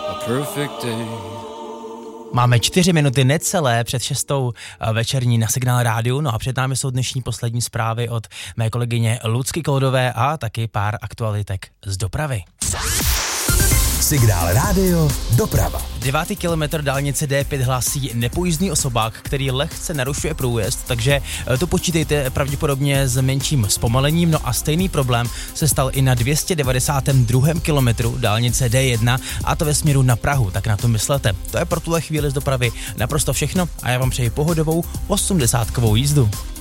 Máme 4 minuty necelé před 6. večerní na Signál rádiu, no a před námi jsou dnešní poslední zprávy od mé kolegyně Lucky Koldové a taky pár aktualitek z dopravy. Signál rádio, doprava. 9. kilometr dálnice D5 hlásí nepojízdný osobák, který lehce narušuje průjezd, takže to počítejte pravděpodobně s menším zpomalením. No a stejný problém se stal i na 292. kilometru dálnice D1 a to ve směru na Prahu, tak na to myslete. To je pro tuhle chvíli z dopravy naprosto všechno a já vám přeji pohodovou 80kovou jízdu.